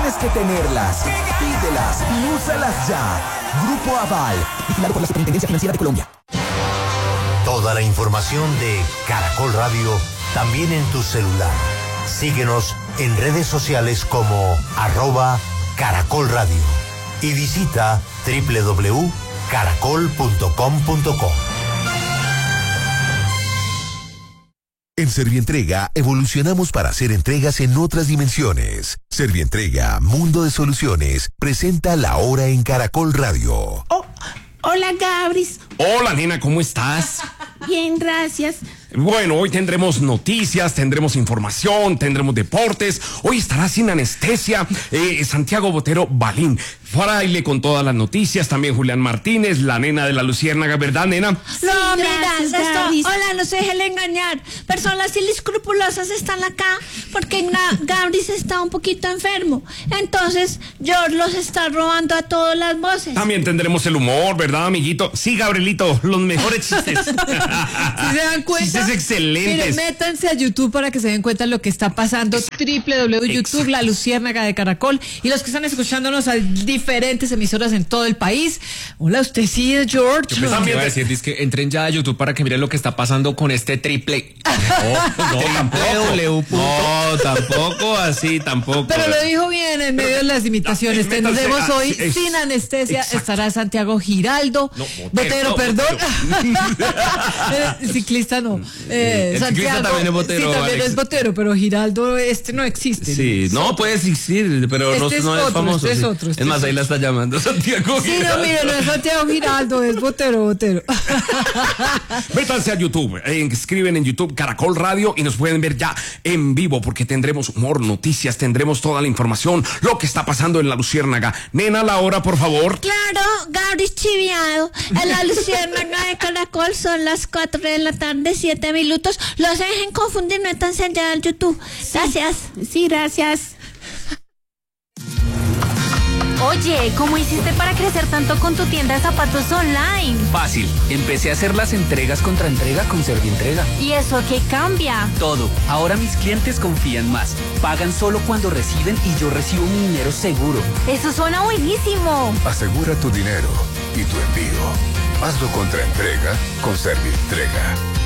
tienes que tenerlas. Pídelas y úsalas ya. Grupo Aval, vigilado por la Superintendencia Financiera de Colombia. Toda la información de Caracol Radio también en tu celular. Síguenos en redes sociales como @Caracol Radio y visita www.caracol.com.co. En Servientrega evolucionamos para hacer entregas en otras dimensiones. Servientrega, Mundo de Soluciones, presenta La Hora en Caracol Radio. Oh, hola, Gabris. Hola, nena, ¿cómo estás? Bien, gracias. Bueno, hoy tendremos noticias, tendremos información, tendremos deportes. Hoy estará sin anestesia Santiago Botero Balín. Fraile con todas las noticias, también Julián Martínez, la nena de la Luciérnaga, ¿verdad, nena? Sí, No, mira, gracias, hola, no se dejen engañar. Personas inescrupulosas están acá porque Gabris está un poquito enfermo. Entonces, George los está robando a todas las voces. También tendremos el humor, ¿verdad, amiguito? Sí, Gabrielito, los mejores chistes. ¿Sí se dan cuenta? Chistes excelentes. Miren, métanse a YouTube para que se den cuenta de lo que está pasando. www.youtube, La Luciérnaga de Caracol. Y los que están escuchándonos a diferentes emisoras en todo el país. Hola, usted sí es George. Yo pensaba que iba a decir, dice que entren ya a YouTube para que miren lo que está pasando con este triple. No, tampoco. No, tampoco así, tampoco. Pero lo dijo bien en medio de las imitaciones. métanse Tendremos a- hoy sí, sin anestesia. exacto. Estará Santiago Giraldo. No, Botero, perdón. Ciclista no. El ciclista también es Botero, Sí, también Alex. es Botero, pero Giraldo no existe. Sí, no puede existir, pero Este es no es otro, famoso. este es sí. otro, este Es más, es ahí la está llamando Santiago. Sí, no, mire, no es Santiago Giraldo, es Botero. Métanse a YouTube, escriben en YouTube Caracol Radio y nos pueden ver ya en vivo porque tendremos humor, noticias, tendremos toda la información, lo que está pasando en la Luciérnaga. Nena, la hora, por favor. Claro, Gabris chiviado. En la Luciérnaga de Caracol son las 4 de la tarde, 7 minutos. Los dejen confundir, métanse allá al YouTube. Gracias. Sí, gracias. Oye, ¿cómo hiciste para crecer tanto con tu tienda de zapatos online? Fácil, empecé a hacer las entregas contra entrega con Servientrega. ¿Y eso qué cambia? Todo, ahora mis clientes confían más, pagan solo cuando reciben y yo recibo mi dinero seguro. Eso suena buenísimo. Asegura tu dinero y tu envío. Hazlo contra entrega con Servientrega.